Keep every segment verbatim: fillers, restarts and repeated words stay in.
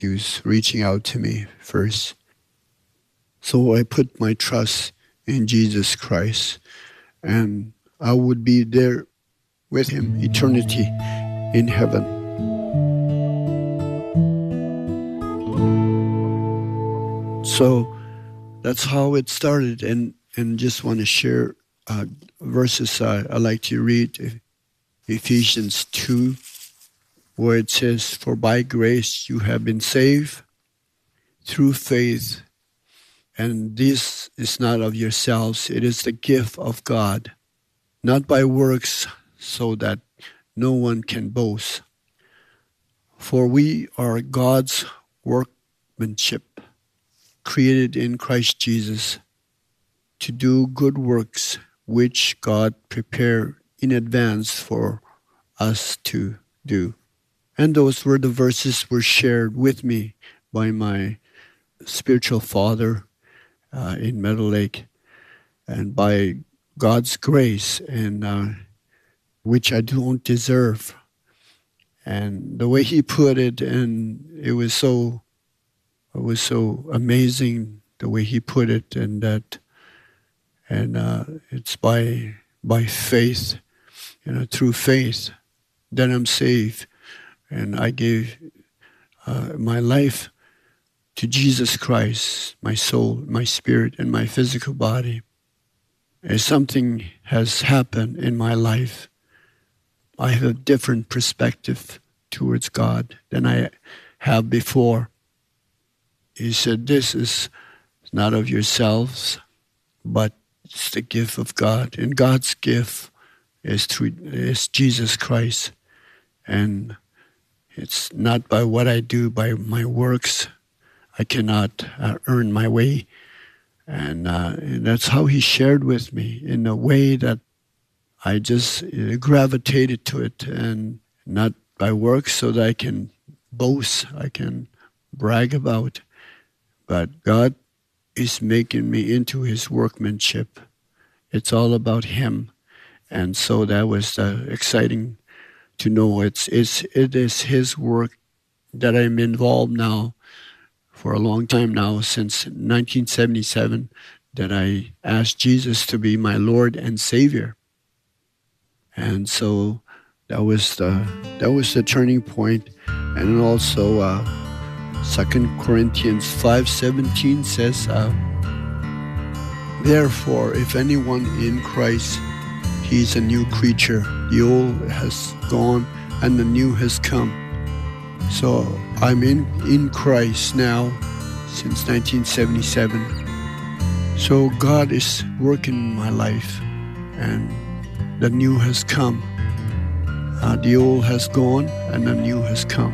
He was reaching out to me first. So I put my trust in Jesus Christ, and I would be there with him, eternity in heaven. So that's how it started, and, and just want to share uh, verses uh, I like to read, Ephesians two, where it says, "For by grace you have been saved through faith, and this is not of yourselves, it is the gift of God, not by works, so that no one can boast. For we are God's workmanship, created in Christ Jesus, to do good works, which God prepared in advance for us to do." And those were the verses were shared with me by my spiritual father uh, in Meadow Lake, and by God's grace, and uh, which I don't deserve. And the way he put it, and it was so, it was so amazing the way he put it, and that, and uh, it's by by faith, you know, through faith, that I'm saved, and I gave uh, my life to Jesus Christ, my soul, my spirit, and my physical body. As something has happened in my life, I have a different perspective towards God than I have before. He said, "This is not of yourselves, but it's the gift of God." And God's gift is through is Jesus Christ. And it's not by what I do, by my works. I cannot uh, earn my way. And, uh, and that's how he shared with me, in a way that I just uh, gravitated to it, and not by works so that I can boast, I can brag about. But God is making me into his workmanship. It's all about him. And so that was uh, exciting to know it's, it's, it is his work that I'm involved now for a long time now, since nineteen seventy-seven, that I asked Jesus to be my Lord and Savior. And so that was the that was the turning point. And also uh, Second Corinthians five seventeen says, uh, "Therefore, if anyone in Christ, he is a new creature. The old has gone and the new has come." So I'm in, in Christ now since nineteen seventy-seven. So God is working in my life, and the new has come. Uh, the old has gone and the new has come.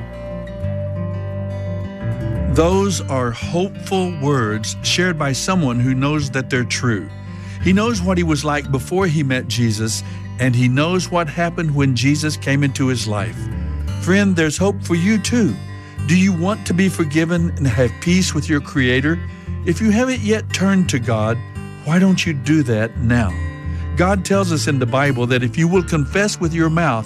Those are hopeful words shared by someone who knows that they're true. He knows what he was like before he met Jesus, and he knows what happened when Jesus came into his life. Friend, there's hope for you too. Do you want to be forgiven and have peace with your Creator? If you haven't yet turned to God, why don't you do that now? God tells us in the Bible that if you will confess with your mouth